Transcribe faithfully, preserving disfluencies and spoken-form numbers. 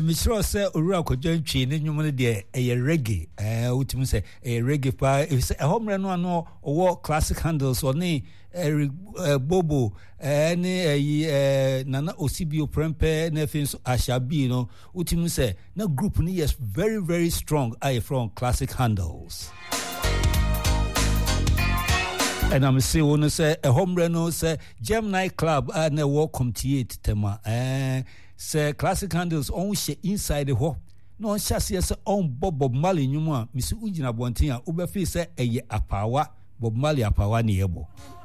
me sure say owura kodwan twi ne nwom no de e reggae eh utimi say e reggae pa e say homre no ano owo classic handles oni bobo eh ni eh nana osibio prempe na fin so ashabi no utimi say na group ni yes very very strong I from classic handles. And I'm saying when say a homre no say Gemini Club and a walk comtiate tema eh say classic handles on she inside the ho no chassis say on Bob Marley nyuma Miss Ujina Bontin a ubefi say eye apawa Bob Marley apawa ni ebo